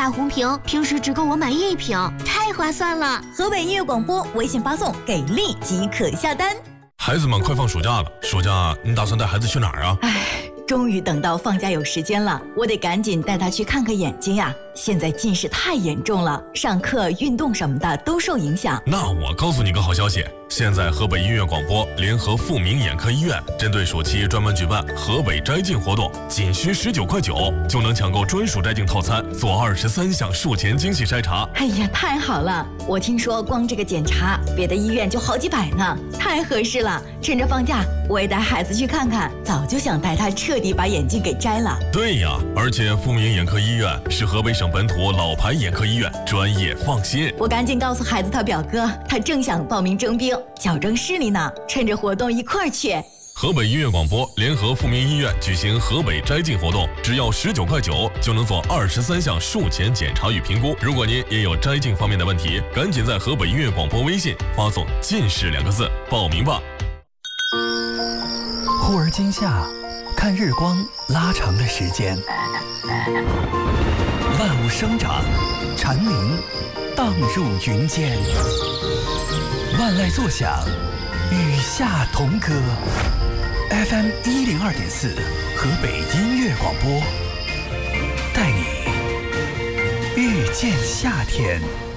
大红瓶，平时只够我买1瓶，太划算了。 河北音乐广播微信发送给力即可下单。 孩子们快放暑假了，暑假你打算带孩子去哪儿啊？ 终于等到放假有时间了，我得赶紧带他去看看眼睛呀。现在近视太严重了，上课、运动什么的都受影响。 那我告诉你个好消息，现在河北音乐广播联合富民眼科医院，针对暑期专门举办河北摘镜活动，仅需19.9块就能抢购专属摘镜套餐，做23项术前精细筛查。 哎呀，太好了！我听说光这个检查，别的医院就好几百呢，太合适了。趁着放假，我也带孩子去看看，早就想带他彻底把眼镜给摘了。 对呀，而且富民眼科医院是河北省本土老牌眼科医院，专业放心。 我赶紧告诉孩子他表哥，他正想报名征兵，矫正视力呢，趁着活动一块儿去。 河北音乐广播联合富民医院举行河北摘镜活动，只要19.9块就能做23项术前检查与评估。如果您也有摘镜方面的问题，赶紧在河北音乐广播微信发送“近视”2个字报名吧。 忽而今夏，看日光拉长的时间，万物生长，蝉鸣荡入云间，万籁作响，与夏同歌。FM 102.4，河北音乐广播，带你遇见夏天。